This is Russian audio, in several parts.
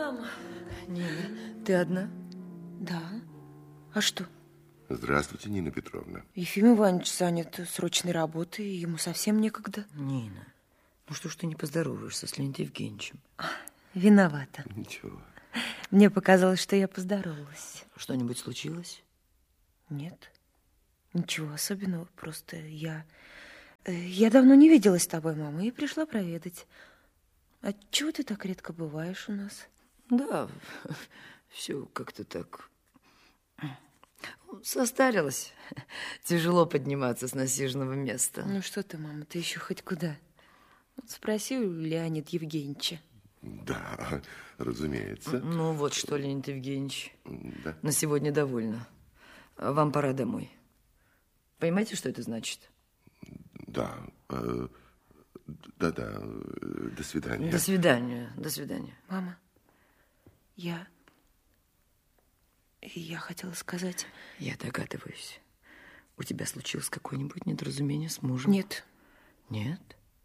Мама. Нина, ты одна? Да. А что? Здравствуйте, Нина Петровна. Ефим Иванович занят срочной работой, ему совсем некогда. Нина, ну что ж ты не поздороваешься с Леонидом Евгеньевичем? Виновата. Ничего. Мне показалось, что я поздоровалась. Что-нибудь случилось? Нет. Ничего особенного, просто я давно не виделась с тобой, мама, и пришла проведать. А чего ты так редко бываешь у нас? Да, все как-то так. Состарилась. Тяжело подниматься с насиженного места. Ну что ты, мама, ты еще хоть куда? Спроси у Леонида Евгеньевича. Да, разумеется. Ну вот что, Леонид Евгеньевич, Да. на сегодня довольно. Вам пора домой. Понимаете, что это значит? Да. Да-да. До свидания. До свидания. До свидания. Мама, я хотела сказать... Я догадываюсь. У тебя случилось какое-нибудь недоразумение с мужем? Нет. Нет?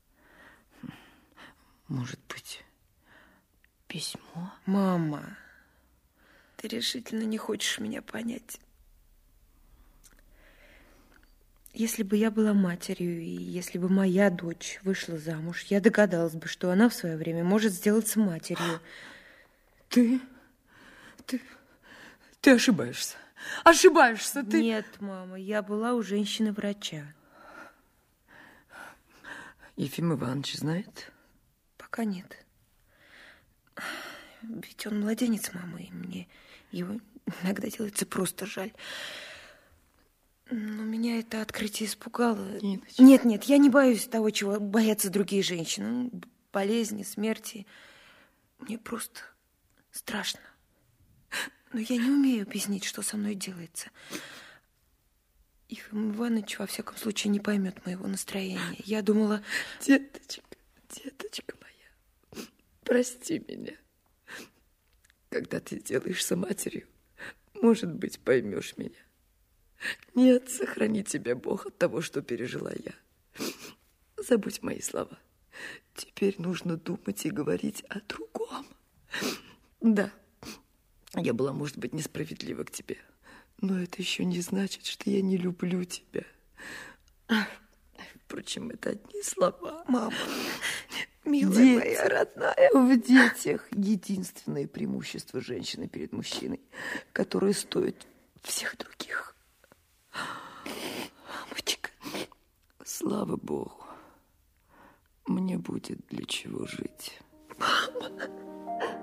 Может быть, письмо? Мама, ты решительно не хочешь меня понять. Если бы я была матерью, и если бы моя дочь вышла замуж, я догадалась бы, что она в свое время может сделаться матерью. Ты ошибаешься. Ошибаешься ты. Нет, мама, я была у женщины-врача. Ефим Иванович знает? Пока нет. Ведь он младенец, мама, и мне его иногда делается просто жаль. Но меня это открытие испугало. Ниночка. Нет, я не боюсь того, чего боятся другие женщины. Болезни, смерти. Мне просто страшно. Но я не умею объяснить, что со мной делается. Ефим Иванович, во всяком случае, не поймет моего настроения. Я думала... Деточка моя, прости меня. Когда ты делаешься матерью, может быть, поймешь меня. Нет, сохрани тебя Бог от того, что пережила я. Забудь мои слова. Теперь нужно думать и говорить о другом. Да, я была, может быть, несправедлива к тебе, но это еще не значит, что я не люблю тебя. Впрочем, это одни слова. Мама, милая моя родная. В детях единственное преимущество женщины перед мужчиной, которое стоит всех других. Мамочка, слава Богу, мне будет для чего жить. Мама.